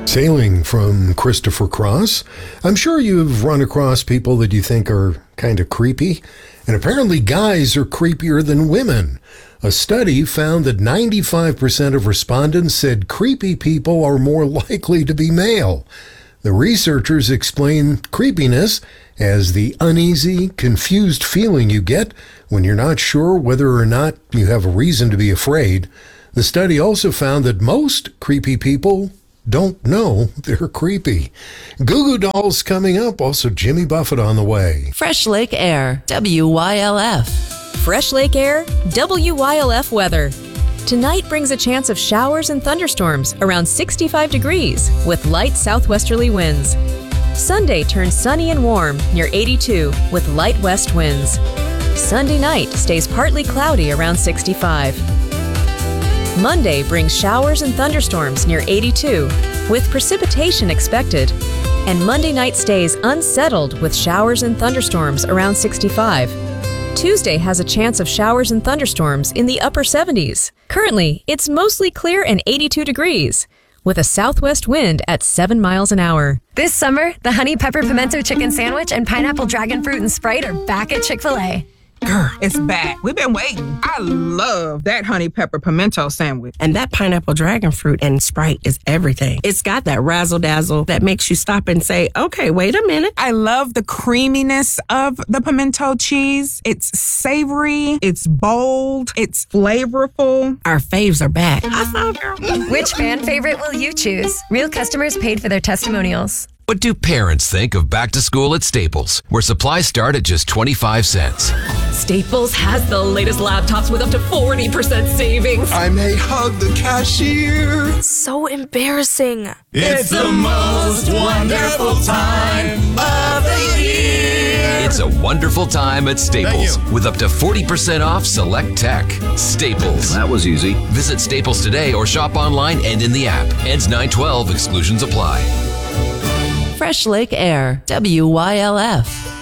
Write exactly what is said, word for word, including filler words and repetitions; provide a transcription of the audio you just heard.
Sailing from Christopher Cross. I'm sure you've run across people that you think are kind of creepy, and apparently guys are creepier than women. A study found that ninety-five percent of respondents said creepy people are more likely to be male. The researchers explain creepiness as the uneasy, confused feeling you get when you're not sure whether or not you have a reason to be afraid. The study also found that most creepy people don't know they're creepy. Goo Goo Dolls coming up. Also, Jimmy Buffett on the way. Fresh Lake Air, W Y L F. Fresh Lake Air, W Y L F weather. Tonight brings a chance of showers and thunderstorms around sixty-five degrees with light southwesterly winds. Sunday turns sunny and warm near eighty-two with light west winds. Sunday night stays partly cloudy around sixty-five. Monday brings showers and thunderstorms near eighty-two, with precipitation expected. And Monday night stays unsettled with showers and thunderstorms around sixty-five. Tuesday has a chance of showers and thunderstorms in the upper seventies. Currently, it's mostly clear and eighty-two degrees, with a southwest wind at seven miles an hour. This summer, the Honey Pepper Pimento Chicken Sandwich and Pineapple Dragon Fruit and Sprite are back at Chick-fil-A. Girl, it's back. We've been waiting. I love that honey pepper pimento sandwich. And that pineapple dragon fruit and Sprite is everything. It's got that razzle dazzle that makes you stop and say, okay, wait a minute. I love the creaminess of the pimento cheese. It's savory. It's bold. It's flavorful. Our faves are back. I saw, girl. Which fan favorite will you choose? Real customers paid for their testimonials. What do parents think of back to school at Staples, where supplies start at just twenty-five cents? Staples has the latest laptops with up to forty percent savings. I may hug the cashier. So embarrassing. It's the most wonderful time of the year. It's a wonderful time at Staples with up to forty percent off select tech. Staples. That was easy. Visit Staples today or shop online and in the app. Ends nine twelve. Exclusions apply. Fresh Lake Air, W Y L F.